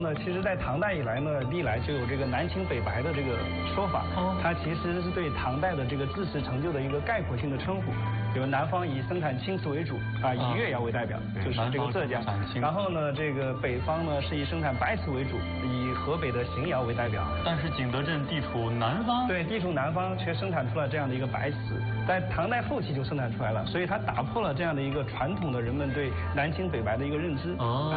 那其实，在唐代以来呢，历来就有这个南青北白的这个说法。它其实是对唐代的这个治世成就的一个概括性的称呼。比如南方以生产青瓷为主啊，以越窑为代表，就是这个浙江。然后呢，这个北方呢是以生产白瓷为主，以河北的邢窑为代表。 但是景德镇地处南方， 对，地处南方却生产出了这样的一个白瓷，在唐代后期就生产出来了，所以它打破了这样的一个传统的人们对南青北白的一个认知。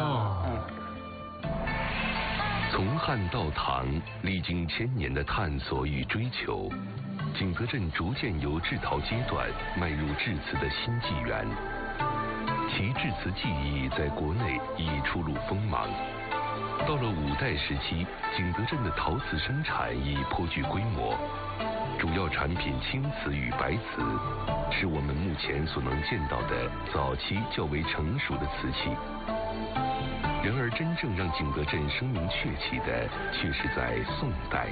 从汉到唐，历经1000年的探索与追求，景德镇逐渐由制陶阶段迈入制瓷的新纪元。其制瓷技艺在国内已初露锋芒。到了5代时期，景德镇的陶瓷生产已颇具规模，主要产品青瓷与白瓷，是我们目前所能见到的早期较为成熟的瓷器。然而，真正让景德镇声名鹊起的，却是在宋代。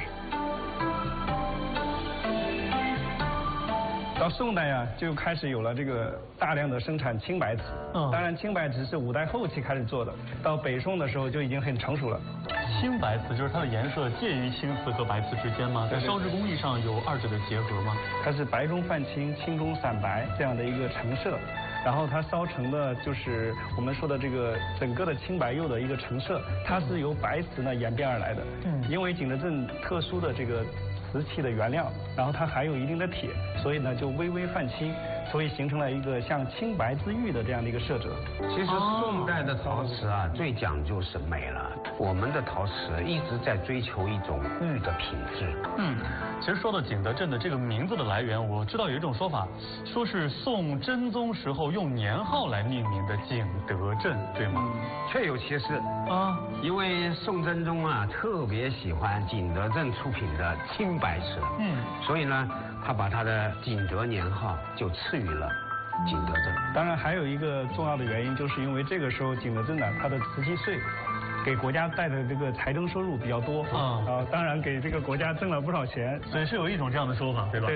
到宋代呀，就开始有了这个大量的生产青白瓷。当然，青白瓷是5代后期开始做的，到北宋的时候就已经很成熟了。 青白瓷就是它的颜色介于青瓷和白瓷之间吗？在烧制工艺上有2者的结合吗？ 它是白中泛青，青中散白这样的一个成色。然后它烧成的就是我们说的这个整个的青白釉的一个成色，它是由白瓷呢演变而来的。因为景德镇特殊的这个瓷器的原料，然后它含有一定的铁，所以呢就微微泛青，所以形成了一个像青白之玉的这样的一个色泽。 其实宋代的陶瓷啊，最讲究审美了。我们的陶瓷一直在追求一种玉的品质。 其实说到景德镇的这个名字的来源，我知道有一种说法，说是宋真宗时候用年号来命名的景德镇，对吗？ 确有其事啊，因为宋真宗啊特别喜欢景德镇出品的青白瓷，所以呢，他把他的景德年号就赐予了景德镇。 当然，还有一个重要的原因，就是因为这个时候景德镇呢，它的瓷器税给国家带的这个财政收入比较多当然给这个国家挣了不少钱， 所以是有一种这样的说法，对吧？ 对。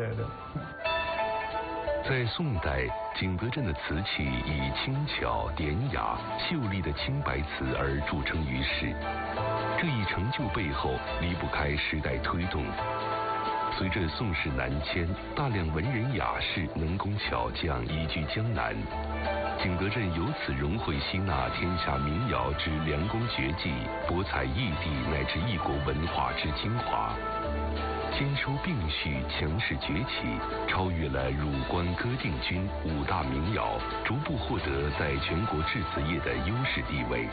在宋代，景德镇的瓷器以轻巧、典雅、秀丽的青白瓷而著称于世。这一成就背后离不开时代推动。随着宋室南迁，大量文人雅士、能工巧匠移居江南，景德镇由此融汇吸纳天下名窑之良工绝技，博采异地乃至异国文化之精华。兼收并蓄，强势崛起，超越了汝关歌定军5大名窑，逐步获得在全国制瓷业的优势地位。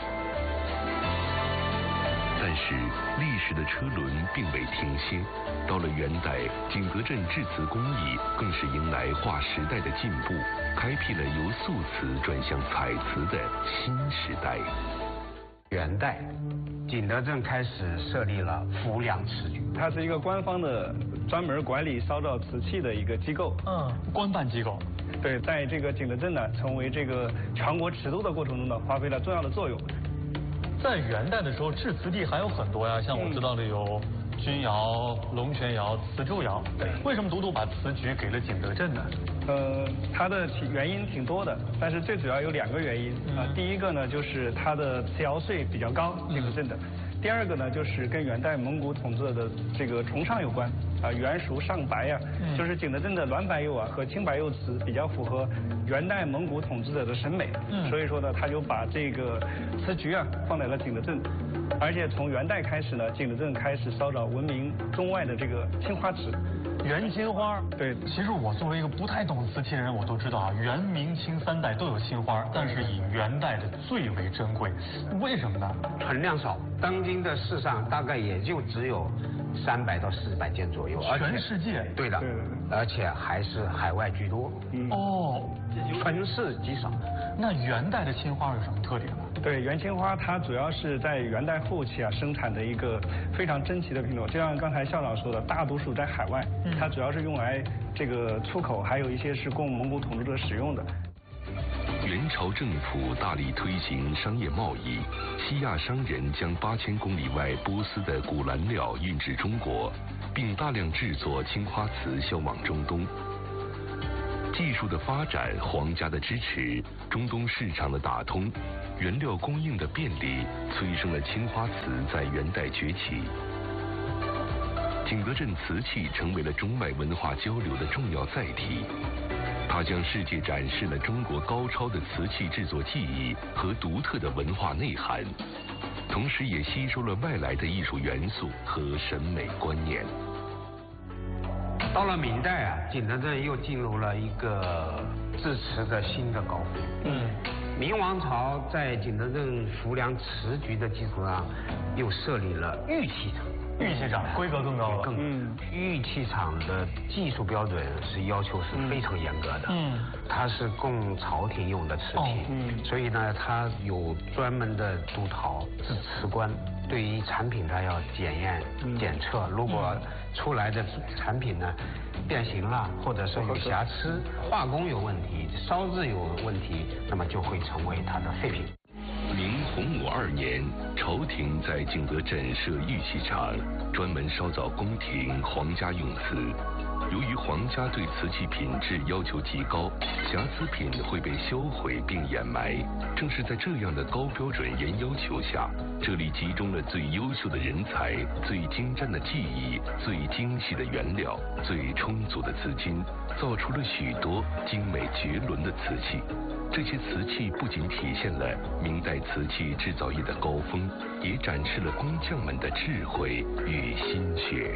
但是历史的车轮并未停歇，到了元代，景德镇制瓷工艺更是迎来划时代的进步，开辟了由素瓷转向彩瓷的新时代。 元代，景德镇开始设立了浮梁瓷局， 它是一个官方的专门管理烧造瓷器的一个机构。 官办机构。 对，在这个景德镇呢，成为这个全国尺度的过程中呢，发挥了重要的作用。 在元代的时候，制瓷地还有很多呀，像我知道的有钧窑、龙泉窑、磁州窑。对，为什么独独把瓷局给了景德镇呢？ 它的原因挺多的，但是最主要有2个原因第一个呢，就是它的瓷窑税比较高，景德镇的。第二个呢，就是跟元代蒙古统治的这个崇尚有关元熟上白就是景德镇的软白釉和青白釉瓷比较符合元代蒙古统治者的审美，所以说呢，他就把这个瓷局放在了景德镇。而且从元代开始呢，景德镇开始烧造闻名中外的这个青花瓷。 元青花， 对， 其实我作为一个不太懂瓷器的人，我都知道元、明、清3代都有青花，但是以元代的最为珍贵，为什么呢？ 存量少，当今的市上大概也就只有300到400件左右， 全世界。 对的，而且还是海外居多。存世极少。 那元代的青花有什么特点呢？ 对，元青花它主要是在元代后期生产的一个非常珍奇的品种，就像刚才校长说的，大多数在海外，它主要是用来这个出口，还有一些是供蒙古统治者使用的。 元朝政府大力推行商业贸易，西亚商人将8000公里外波斯的古蓝料运至中国，并大量制作青花瓷销往中东。 技术的发展、皇家的支持、中东市场的打通、原料供应的便利，催生了青花瓷在元代崛起。景德镇瓷器成为了中外文化交流的重要载体，它向世界展示了中国高超的瓷器制作技艺和独特的文化内涵，同时也吸收了外来的艺术元素和审美观念。 到了明代啊，景德镇又进入了一个制瓷的新的高峰。明王朝在景德镇浮梁瓷局的基础上，又设立了玉器厂。 玉器厂规格更高了。 玉器厂的技术标准要求是非常严格的。它是供朝廷用的瓷器。所以呢，它有专门的督陶制瓷官，对于产品它要检验检测，如果出来的产品呢变形了，或者是有瑕疵、化工有问题、烧制有问题，那么就会成为它的废品。 明洪武2年，朝廷在景德镇设玉器厂，专门烧造宫廷、皇家用瓷。由于皇家对瓷器品质要求极高，瑕疵品会被销毁并掩埋。正是在这样的高标准严要求下，这里集中了最优秀的人才、最精湛的技艺、最精细的原料、最充足的资金，造出了许多精美绝伦的瓷器。这些瓷器不仅体现了明代瓷器制造业的高峰，也展示了工匠们的智慧与心血。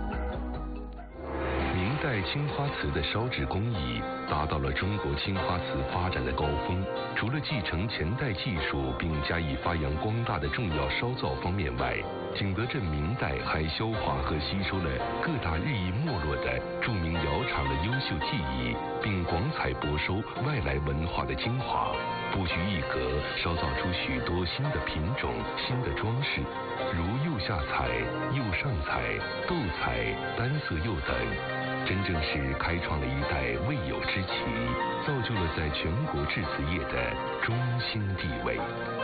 明代青花瓷的烧制工艺达到了中国青花瓷发展的高峰。除了继承前代技术并加以发扬光大的重要烧造方面外，景德镇明代还消化和吸收了各大日益没落的著名窑厂的优秀技艺，并广采博收外来文化的精华，不拘一格，烧造出许多新的品种、新的装饰，如釉下彩、釉上彩、斗彩、单色釉等，真正是开创了一代未有之奇，造就了在全国制瓷业的中心地位。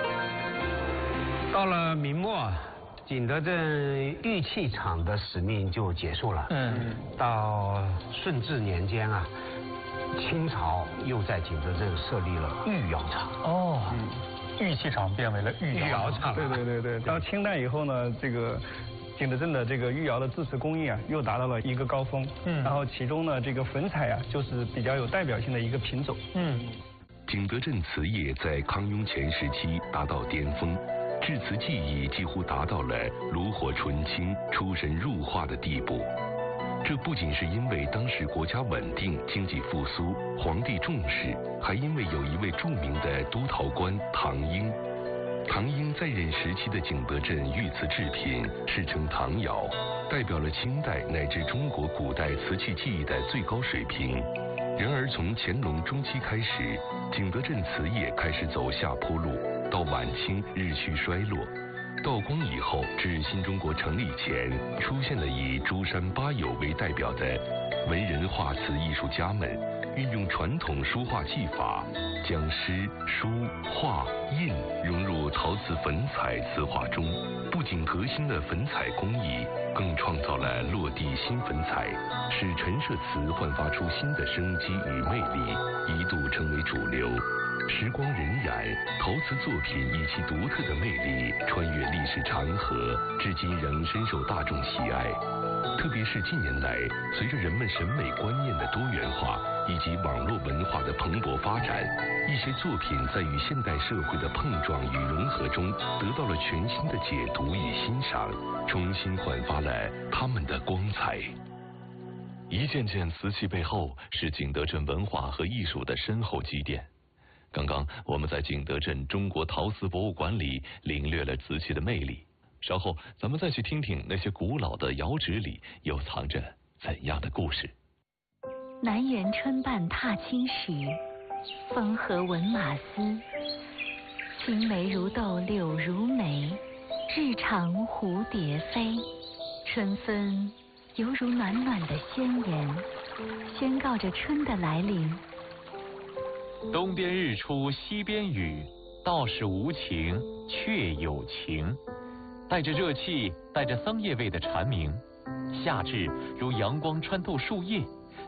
到了明末，景德镇玉器厂的使命就结束了。到顺治年间啊，清朝又在景德镇设立了御窑厂。 玉器厂变为了御窑厂。 对。到清代以后呢，这个景德镇的这个御窑的制瓷工艺啊，又达到了一个高峰。然后其中呢，这个粉彩啊，就是比较有代表性的一个品种。 景德镇瓷业在康雍乾时期达到巅峰，制瓷技艺几乎达到了炉火纯青、出神入化的地步。这不仅是因为当时国家稳定、经济复苏、皇帝重视，还因为有一位著名的督陶官唐英。唐英在任时期的景德镇玉瓷制品世称唐窑，代表了清代乃至中国古代瓷器技艺的最高水平。然而从乾隆中期开始，景德镇瓷业开始走下坡路，到晚清日趋衰落。道光以后至新中国成立前，出现了以诸山八友为代表的文人画瓷艺术家们，运用传统书画技法，将诗、书、画、印融入陶瓷粉彩瓷画中，不仅革新了粉彩工艺，更创造了落地新粉彩，使陈设瓷焕发出新的生机与魅力，一度成为主流。时光荏苒，陶瓷作品以其独特的魅力穿越历史长河，至今仍深受大众喜爱。特别是近年来，随着人们审美观念的多元化以及网络文化的蓬勃发展，一些作品在与现代社会的碰撞与融合中，得到了全新的解读与欣赏，重新焕发了它们的光彩。 一件件瓷器背后，是景德镇文化和艺术的深厚积淀。刚刚我们在景德镇中国陶瓷博物馆里领略了瓷器的魅力，稍后咱们再去听听那些古老的窑址里又藏着怎样的故事。 南园春半踏青时，风和闻马嘶。青梅如豆柳如眉，日长蝴蝶飞。春分犹如暖暖的宣言，宣告着春的来临。 东边日出西边雨，道是无晴却有晴。带着热气，带着桑叶味的蝉鸣，夏至如阳光穿透树叶，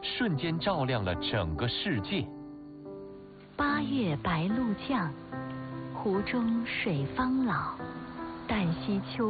瞬间照亮了整个世界。 8月白露降，湖中水方老，旦夕秋